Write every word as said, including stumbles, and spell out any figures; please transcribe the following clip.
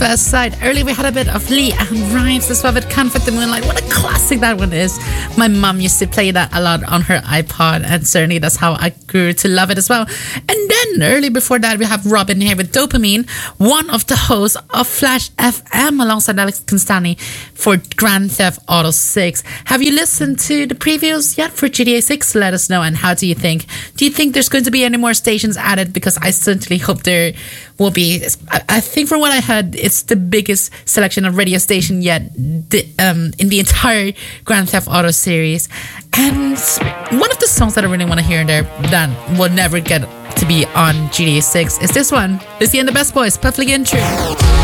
First Sight. Earlier we had a bit of Lee and Rimes as well with Conflict the Moonlight. What a classic that one is. My mum used to play that a lot on her iPod, and certainly that's how I grew to love it as well. And then early before that we have Robin here with Dopamine, one of the hosts of Flash F M alongside Alex Constantini for Grand Theft Auto six. Have you listened to the previews yet for G T A six? Let us know. And how do you think? Do you think there's going to be any more stations added? Because I certainly hope there will be. I, I think from what I heard, it's the biggest selection of radio station yet the, um, in the entire Grand Theft Auto series. And one of the songs that I really want to hear in there that will never get to be on G T A six is this one. Lizzie and the Best Boys, Perfectly Untrue.